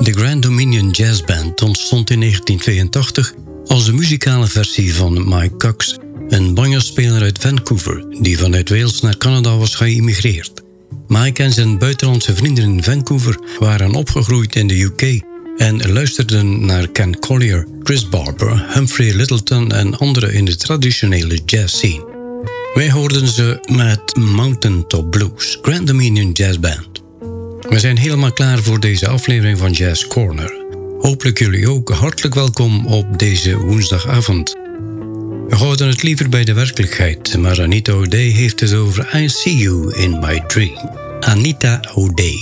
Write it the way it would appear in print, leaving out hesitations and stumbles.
De Grand Dominion Jazz Band ontstond in 1982 als de muzikale versie van Mike Cox, een banjospeler uit Vancouver die vanuit Wales naar Canada was geïmmigreerd. Mike en zijn buitenlandse vrienden in Vancouver waren opgegroeid in de UK en luisterden naar Ken Collier, Chris Barber, Humphrey Lyttelton en anderen in de traditionele jazz scene. Wij hoorden ze met Mountain Top Blues, Grand Dominion Jazz Band. We zijn helemaal klaar voor deze aflevering van Jazz Corner. Hopelijk jullie ook hartelijk welkom op deze woensdagavond. We houden het liever bij de werkelijkheid, maar Anita O'Day heeft het over I See You in My Dream. Anita O'Day.